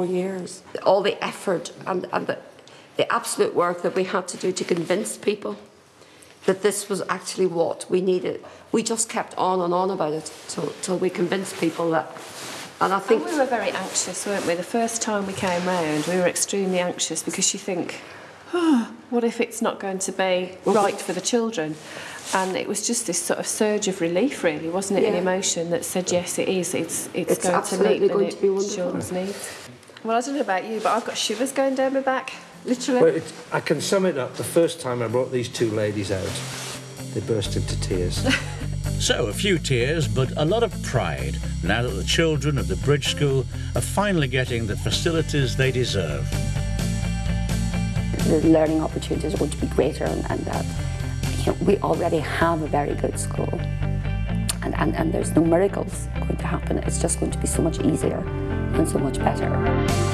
4 years. All the effort and the absolute work that we had to do to convince people that this was actually what we needed. We just kept on and on about it till we convinced people that. And I think we were very anxious, weren't we? The first time we came round, we were extremely anxious because you think, oh, what if it's not going to be right for the children? And it was just this sort of surge of relief, really, wasn't it? An emotion that said, yes, it is. It's going to meet the children's needs. Well, I don't know about you, but I've got shivers going down my back, literally. Well, I can sum it up. The first time I brought these two ladies out, they burst into tears. So, a few tears, but a lot of pride now that the children of the Bridge School are finally getting the facilities they deserve. The learning opportunities are going to be greater, and that we already have a very good school, and there's no miracles going to happen. It's just going to be so much easier and so much better.